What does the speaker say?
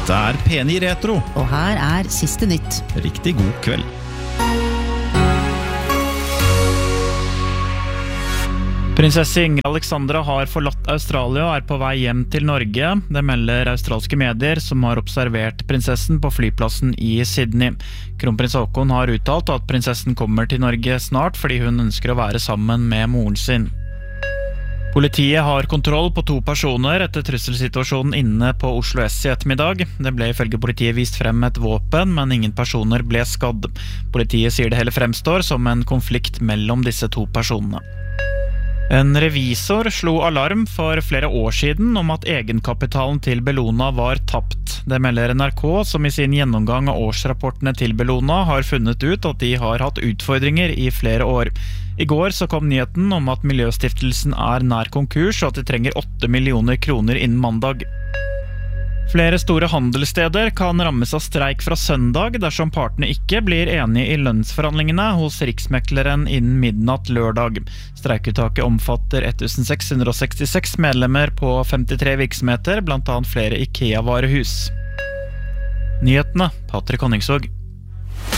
Dette P9 Retro. Og her siste nytt. Riktig god kveld. Prinsesse Ingrid Alexandra har forlatt Australia og på vei hjem til Norge. Det melder australske medier som har observert prinsessen på flyplassen i Sydney. Kronprins Haakon har uttalt at prinsessen kommer til Norge snart fordi hun ønsker å være sammen med moren sin. Politiet har kontroll på 2 personer etter trusselsituasjonen inne på Oslo S i ettermiddag. Det ble ifølge politiet vist frem et våpen, men ingen personer ble skadd. Politiet sier det hele fremstår som en konflikt mellom disse 2 personene. En revisor slo alarm for flere år siden om at egenkapitalen til Bellona var tapt. Det melder NRK, som i sin gjennomgang av årsrapportene til Bellona har funnet ut at de har hatt utfordringer i flere år. I går så kom nyheten om at Miljøstiftelsen nær konkurs og at de trenger 8 millioner kroner innen mandag. Flere store handelssteder kan rammes av streik fra søndag dersom partene ikke blir enige i lønnsforhandlingene hos Riksmekleren innen midnatt lørdag. Streikuttaket omfatter 1666 medlemmer på 53 virksomheter, blant annet flere IKEA-varehus. Nyhetene, Patrick Honningsvåg.